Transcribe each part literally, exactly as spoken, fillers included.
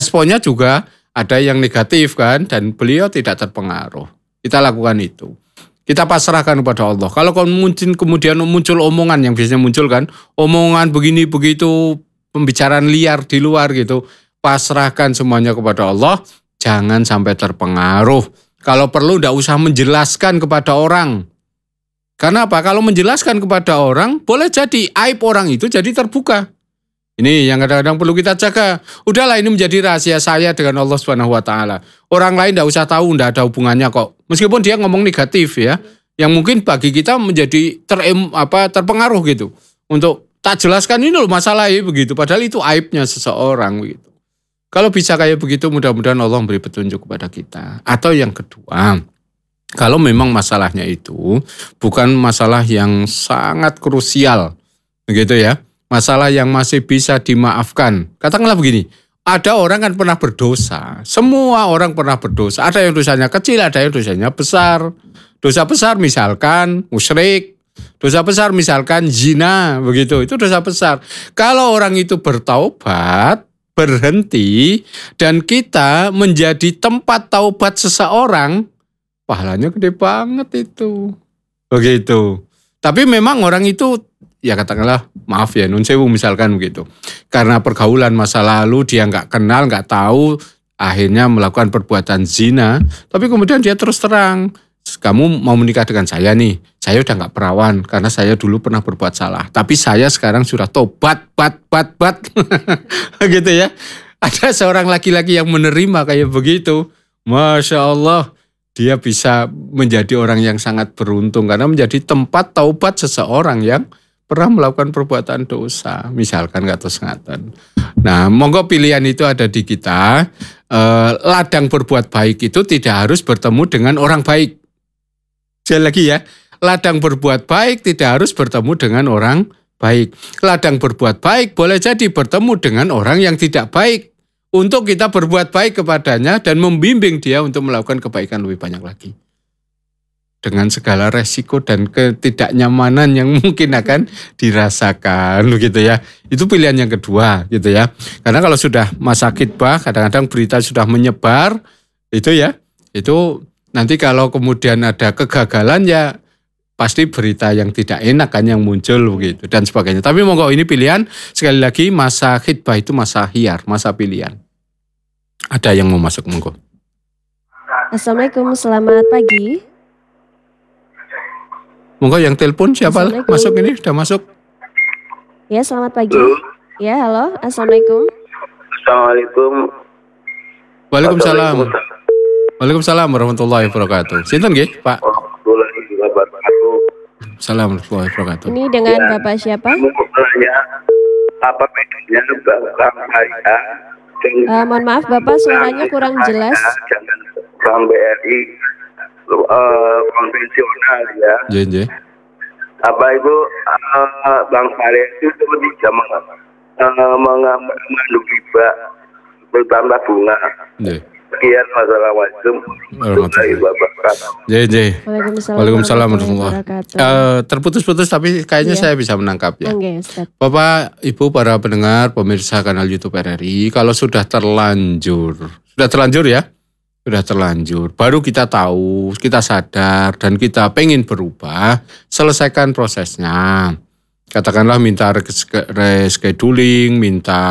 responnya juga ada yang negatif kan, dan beliau tidak terpengaruh. Kita lakukan itu. Kita pasrahkan kepada Allah. Kalau kemudian kemudian muncul omongan yang biasanya muncul kan, omongan begini begitu, pembicaraan liar di luar gitu, pasrahkan semuanya kepada Allah. Jangan sampai terpengaruh. Kalau perlu tidak usah menjelaskan kepada orang. Karena apa? Kalau menjelaskan kepada orang, boleh jadi aib orang itu jadi terbuka. Ini yang kadang-kadang perlu kita jaga. Udahlah, ini menjadi rahasia saya dengan Allah Subhanahu wa taala. Orang lain tidak usah tahu, tidak ada hubungannya kok. Meskipun dia ngomong negatif ya, yang mungkin bagi kita menjadi ter, apa, terpengaruh gitu. Untuk tak jelaskan ini loh masalahnya begitu. Padahal itu aibnya seseorang gitu. Kalau bisa kayak begitu, mudah-mudahan Allah memberi petunjuk kepada kita. Atau yang kedua, kalau memang masalahnya itu bukan masalah yang sangat krusial, begitu ya, masalah yang masih bisa dimaafkan. Katakanlah begini, ada orang kan pernah berdosa, semua orang pernah berdosa. Ada yang dosanya kecil, ada yang dosanya besar. Dosa besar misalkan musyrik, dosa besar misalkan zina, begitu, itu dosa besar. Kalau orang itu bertaubat, berhenti, dan kita menjadi tempat taubat seseorang, pahalanya gede banget itu. Begitu. Tapi memang orang itu, ya katakanlah, maaf ya, nun sewu misalkan begitu. Karena pergaulan masa lalu, dia nggak kenal, nggak tahu, akhirnya melakukan perbuatan zina. Tapi kemudian dia terus terang, kamu mau menikah dengan saya nih, saya udah nggak perawan, karena saya dulu pernah berbuat salah. Tapi saya sekarang sudah tobat, bat, bat, bat. Gitu ya. Ada seorang laki-laki yang menerima kayak begitu. Masya Allah. Dia bisa menjadi orang yang sangat beruntung karena menjadi tempat taubat seseorang yang pernah melakukan perbuatan dosa. Misalkan kados ngaten. Nah, monggo pilihan itu ada di kita. E, ladang berbuat baik itu tidak harus bertemu dengan orang baik. Sekali lagi ya, ladang berbuat baik tidak harus bertemu dengan orang baik. Ladang berbuat baik boleh jadi bertemu dengan orang yang tidak baik. Untuk kita berbuat baik kepadanya dan membimbing dia untuk melakukan kebaikan lebih banyak lagi. Dengan segala resiko dan ketidaknyamanan yang mungkin akan dirasakan begitu ya. Itu pilihan yang kedua gitu ya. Karena kalau sudah masa khitbah, kadang-kadang berita sudah menyebar, itu ya. Itu nanti kalau kemudian ada kegagalan ya pasti berita yang tidak enak kan yang muncul begitu dan sebagainya. Tapi monggo ini pilihan, sekali lagi masa khitbah itu masa khiyar, masa pilihan. Ada yang mau masuk monggo. Assalamualaikum, selamat pagi. Monggo yang telepon siapa masuk ini? Sudah masuk? Ya, selamat pagi. Halo. Ya, halo. Assalamualaikum. Assalamualaikum. Waalaikumsalam. Waalaikumsalam warahmatullahi wabarakatuh. Sinten nggih, Pak? Warahmatullahi wabarakatuh. Assalamualaikum warahmatullahi wabarakatuh. Ini dengan Ya, Bapak siapa? Mau bertanya, apa bedanya Bank Syariah dengan Uh, mohon maaf Bapak, suaranya kurang jelas. Jangan Bank B R I uh, konvensional ya. Nggih, nggih. Apa itu uh, Bank Syariah itu bisa meng- uh, mengandung riba bertambah bunga. Nggih. Sekian, wassalamualaikum warahmatullahi wabarakatuh. Nggih, nggih. Waalaikumsalam Waalaikumsalam warahmatullahi warahmatullahi wabarakatuh. Eh, terputus-putus tapi kayaknya Iya. saya bisa menangkap ya. Oke, Ustaz. Bapak, Ibu, para pendengar, pemirsa kanal YouTube R R I, kalau sudah terlanjur, sudah terlanjur ya, sudah terlanjur, baru kita tahu, kita sadar, dan kita pengen berubah, selesaikan prosesnya. Katakanlah minta rescheduling, minta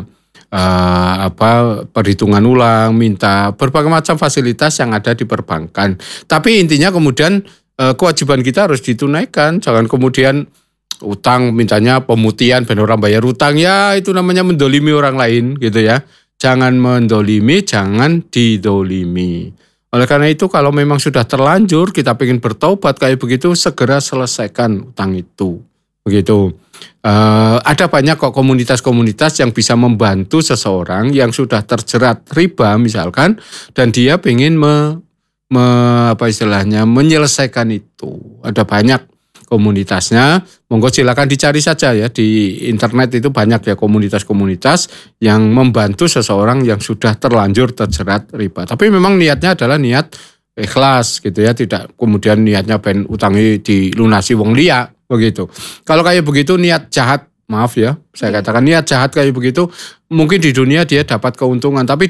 eh, apa perhitungan ulang, minta berbagai macam fasilitas yang ada di perbankan. Tapi intinya kemudian eh, kewajiban kita harus ditunaikan, jangan kemudian utang mintanya pemutihan ben orang bayar utang, ya itu namanya mendolimi orang lain gitu ya. Jangan mendolimi, jangan didolimi. Oleh karena itu kalau memang sudah terlanjur kita pengen bertaubat kayak begitu, segera selesaikan utang itu. Begitu. Uh, ada banyak kok komunitas-komunitas yang bisa membantu seseorang yang sudah terjerat riba misalkan, dan dia pengen me, me, apa istilahnya menyelesaikan itu. Ada banyak komunitasnya, monggo silakan dicari saja ya di internet, itu banyak ya komunitas-komunitas yang membantu seseorang yang sudah terlanjur terjerat riba. Tapi memang niatnya adalah niat ikhlas gitu ya, tidak kemudian niatnya ben utangi dilunasi wong liya begitu. Kalau kayak begitu niat jahat, maaf ya, saya katakan niat jahat kayak begitu, mungkin di dunia dia dapat keuntungan, tapi